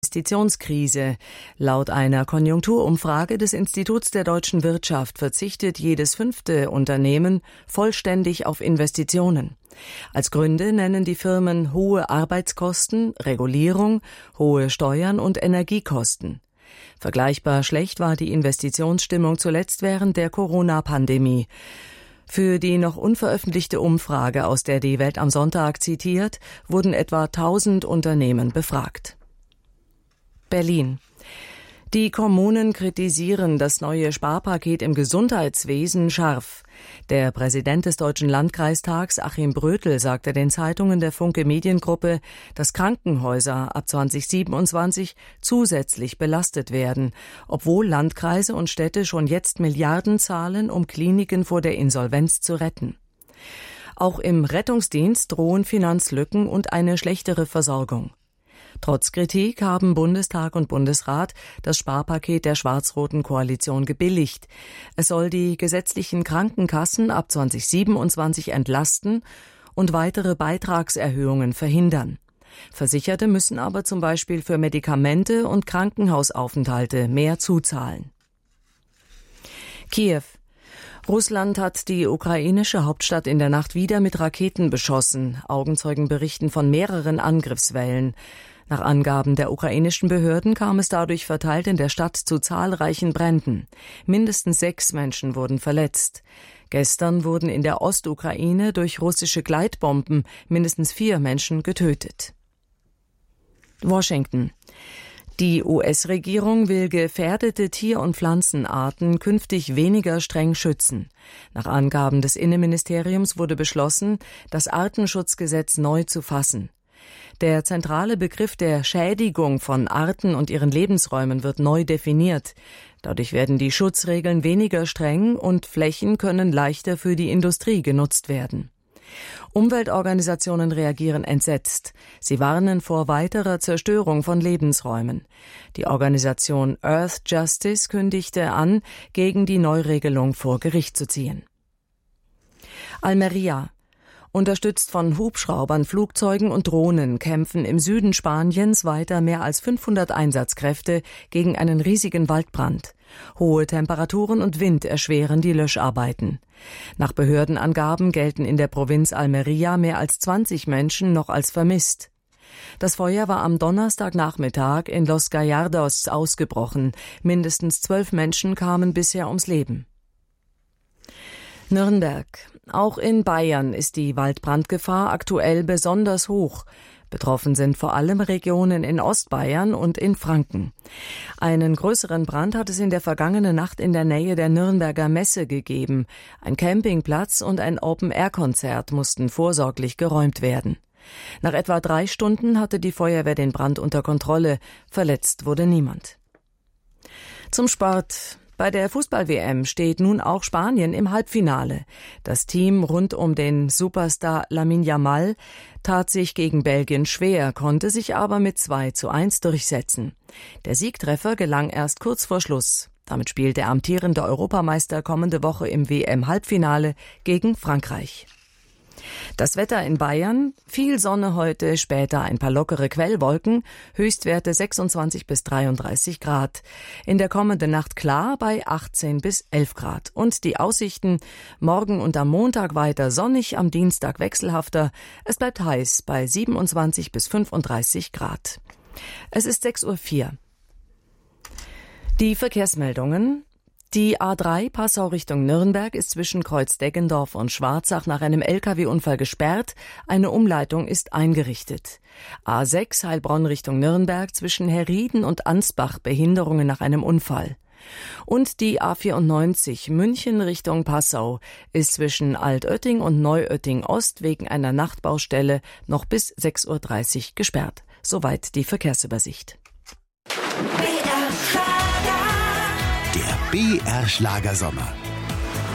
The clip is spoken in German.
Investitionskrise. Laut einer Konjunkturumfrage des Instituts der deutschen Wirtschaft verzichtet jedes 5. Unternehmen vollständig auf Investitionen. Als Gründe nennen die Firmen hohe Arbeitskosten, Regulierung, hohe Steuern und Energiekosten. Vergleichbar schlecht war die Investitionsstimmung zuletzt während der Corona-Pandemie. Für die noch unveröffentlichte Umfrage, aus der die Welt am Sonntag zitiert, wurden etwa 1000 Unternehmen befragt. Berlin. Die Kommunen kritisieren das neue Sparpaket im Gesundheitswesen scharf. Der Präsident des Deutschen Landkreistags, Achim Brötel, sagte den Zeitungen der Funke Mediengruppe, dass Krankenhäuser ab 2027 zusätzlich belastet werden, obwohl Landkreise und Städte schon jetzt Milliarden zahlen, um Kliniken vor der Insolvenz zu retten. Auch im Rettungsdienst drohen Finanzlücken und eine schlechtere Versorgung. Trotz Kritik haben Bundestag und Bundesrat das Sparpaket der schwarz-roten Koalition gebilligt. Es soll die gesetzlichen Krankenkassen ab 2027 entlasten und weitere Beitragserhöhungen verhindern. Versicherte müssen aber zum Beispiel für Medikamente und Krankenhausaufenthalte mehr zuzahlen. Kiew. Russland hat die ukrainische Hauptstadt in der Nacht wieder mit Raketen beschossen. Augenzeugen berichten von mehreren Angriffswellen. Nach Angaben der ukrainischen Behörden kam es dadurch verteilt in der Stadt zu zahlreichen Bränden. Mindestens 6 Menschen wurden verletzt. Gestern wurden in der Ostukraine durch russische Gleitbomben mindestens 4 Menschen getötet. Washington. Die US-Regierung will gefährdete Tier- und Pflanzenarten künftig weniger streng schützen. Nach Angaben des Innenministeriums wurde beschlossen, das Artenschutzgesetz neu zu fassen. Der zentrale Begriff der Schädigung von Arten und ihren Lebensräumen wird neu definiert. Dadurch werden die Schutzregeln weniger streng und Flächen können leichter für die Industrie genutzt werden. Umweltorganisationen reagieren entsetzt. Sie warnen vor weiterer Zerstörung von Lebensräumen. Die Organisation Earth Justice kündigte an, gegen die Neuregelung vor Gericht zu ziehen. Almería. Unterstützt von Hubschraubern, Flugzeugen und Drohnen kämpfen im Süden Spaniens weiter mehr als 500 Einsatzkräfte gegen einen riesigen Waldbrand. Hohe Temperaturen und Wind erschweren die Löscharbeiten. Nach Behördenangaben gelten in der Provinz Almería mehr als 20 Menschen noch als vermisst. Das Feuer war am Donnerstagnachmittag in Los Gallardos ausgebrochen. Mindestens 12 Menschen kamen bisher ums Leben. Nürnberg. Auch in Bayern ist die Waldbrandgefahr aktuell besonders hoch. Betroffen sind vor allem Regionen in Ostbayern und in Franken. Einen größeren Brand hat es in der vergangenen Nacht in der Nähe der Nürnberger Messe gegeben. Ein Campingplatz und ein Open-Air-Konzert mussten vorsorglich geräumt werden. Nach etwa 3 Stunden hatte die Feuerwehr den Brand unter Kontrolle. Verletzt wurde niemand. Zum Sport. Bei der Fußball-WM steht nun auch Spanien im Halbfinale. Das Team rund um den Superstar Lamine Yamal tat sich gegen Belgien schwer, konnte sich aber mit 2:1 durchsetzen. Der Siegtreffer gelang erst kurz vor Schluss. Damit spielt der amtierende Europameister kommende Woche im WM-Halbfinale gegen Frankreich. Das Wetter in Bayern, viel Sonne heute, später ein paar lockere Quellwolken, Höchstwerte 26 bis 33 Grad. In der kommenden Nacht klar bei 18 bis 11 Grad. Und die Aussichten, morgen und am Montag weiter sonnig, am Dienstag wechselhafter. Es bleibt heiß bei 27 bis 35 Grad. Es ist 6:04 Uhr. Die Verkehrsmeldungen. Die A3 Passau Richtung Nürnberg ist zwischen Kreuz-Deggendorf und Schwarzach nach einem Lkw-Unfall gesperrt. Eine Umleitung ist eingerichtet. A6 Heilbronn Richtung Nürnberg zwischen Herrieden und Ansbach Behinderungen nach einem Unfall. Und die A94 München Richtung Passau ist zwischen Altötting und Neuötting Ost wegen einer Nachtbaustelle noch bis 6:30 Uhr gesperrt. Soweit die Verkehrsübersicht. Der BR Schlagersommer.